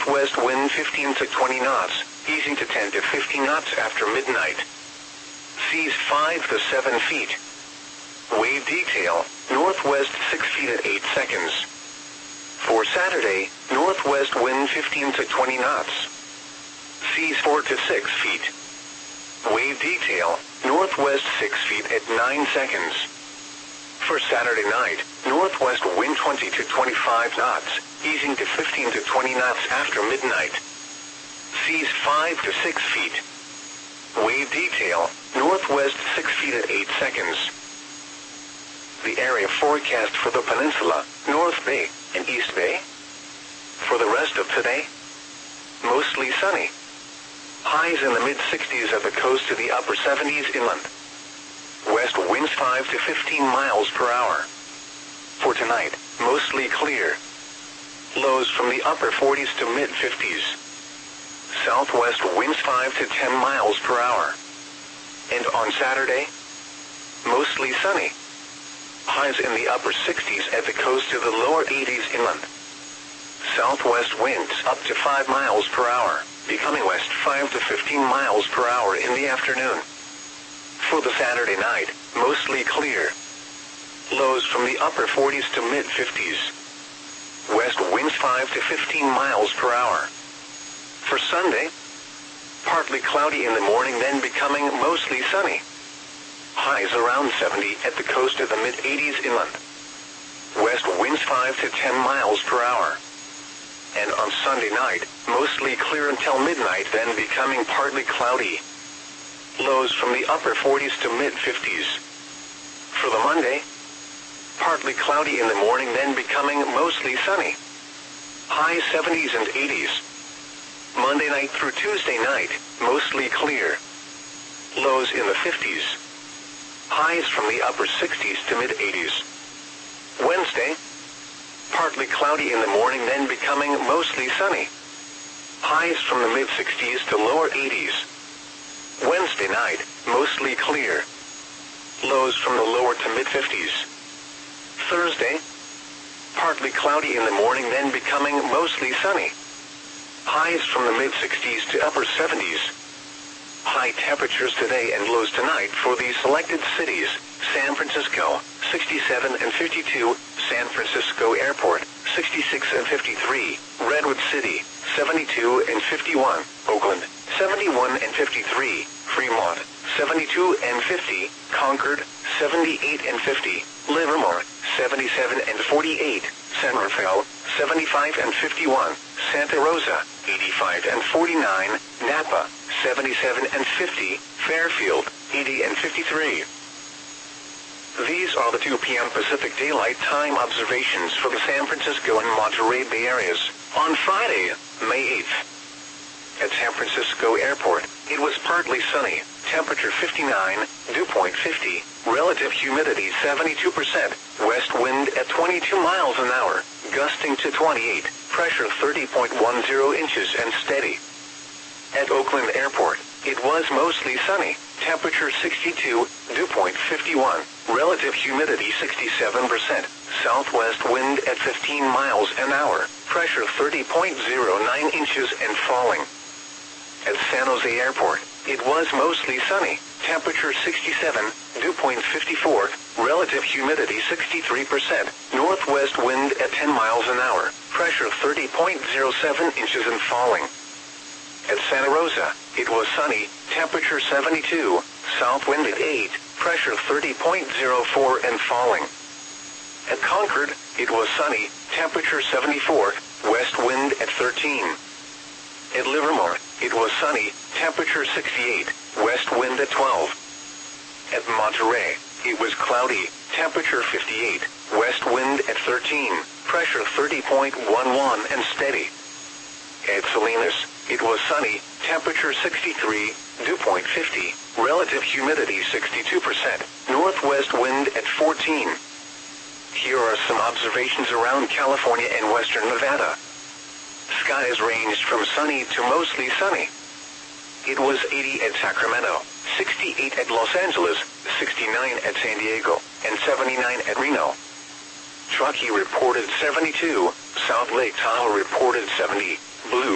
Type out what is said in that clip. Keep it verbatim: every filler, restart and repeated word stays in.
northwest wind fifteen to twenty knots, easing to ten to fifteen knots after midnight. Seas five to seven feet. Wave detail, northwest six feet at eight seconds. For Saturday, northwest wind fifteen to twenty knots. Seas four to six feet. Wave detail, northwest six feet at nine seconds. For Saturday night, northwest wind twenty to twenty-five knots, easing to fifteen to twenty knots after midnight. Seas five to six feet. Wave detail, northwest six feet at eight seconds. The area forecast for the peninsula, North Bay, and East Bay. For the rest of today, mostly sunny. Highs in the mid-sixties at the coast to the upper seventies inland. West winds five to fifteen miles per hour. For tonight, mostly clear. Lows from the upper forties to mid-fifties. Southwest winds five to ten miles per hour. And on Saturday, mostly sunny. Highs in the upper sixties at the coast to the lower eighties inland. Southwest winds up to five miles per hour, becoming west five to fifteen miles per hour in the afternoon. For the Saturday night, mostly clear. Lows from the upper forties to mid-fifties. West winds five to fifteen miles per hour. For Sunday, partly cloudy in the morning, then becoming mostly sunny. Highs around seventy at the coast of the mid-eighties inland. West winds five to ten miles per hour. And on Sunday night, mostly clear until midnight, then becoming partly cloudy. Lows from the upper forties to mid-fifties. For the Monday, partly cloudy in the morning, then becoming mostly sunny. High seventies and eighties. Monday night through Tuesday night, mostly clear. Lows in the fifties. Highs from the upper sixties to mid-eighties. Wednesday, partly cloudy in the morning, then becoming mostly sunny. Highs from the mid-sixties to lower eighties. Wednesday night, mostly clear. Lows from the lower to mid-fifties. Thursday, partly cloudy in the morning, then becoming mostly sunny. Highs from the mid-sixties to upper seventies. High temperatures today and lows tonight for these selected cities: San Francisco, sixty-seven and fifty-two, San Francisco Airport, sixty-six and fifty-three, Redwood City, seventy-two and fifty-one, Oakland, seventy-one and fifty-three, Fremont, seventy-two and fifty, Concord, seventy-eight and fifty, Livermore, seventy-seven and forty-eight, San Rafael, seventy-five and fifty-one, Santa Rosa, eighty-five and forty-nine, Napa, seventy-seven and fifty, Fairfield, eighty and fifty-three. These are the two p m Pacific Daylight Time observations for the San Francisco and Monterey Bay areas on Friday, May eighth. At San Francisco Airport, it was partly sunny, temperature fifty-nine, dew point fifty, relative humidity seventy-two percent, west wind at twenty-two miles an hour, gusting to twenty-eight, pressure thirty point one zero inches and steady. At Oakland Airport, it was mostly sunny, temperature sixty-two, dew point fifty-one, relative humidity sixty-seven percent, southwest wind at fifteen miles an hour, pressure thirty point zero nine inches and falling. At San Jose Airport, it was mostly sunny, temperature sixty-seven, dew point fifty-four, relative humidity sixty-three percent, northwest wind at ten miles an hour, pressure thirty point zero seven inches and falling. At Santa Rosa, it was sunny, temperature seventy-two, south wind at eight, pressure thirty point zero four and falling. At Concord, it was sunny, temperature seventy-four, west wind at thirteen. At Livermore, it was sunny, temperature sixty-eight, west wind at twelve. At Monterey, it was cloudy, temperature fifty-eight, west wind at thirteen, pressure thirty point one one and steady. At Salinas, it was sunny, temperature sixty-three, dew point fifty, relative humidity sixty-two percent, northwest wind at fourteen. Here are some observations around California and western Nevada. Skies ranged from sunny to mostly sunny. It was eighty at Sacramento, sixty-eight at Los Angeles, sixty-nine at San Diego, and seventy-nine at Reno. Truckee reported seventy-two, South Lake Tahoe reported seventy, Blue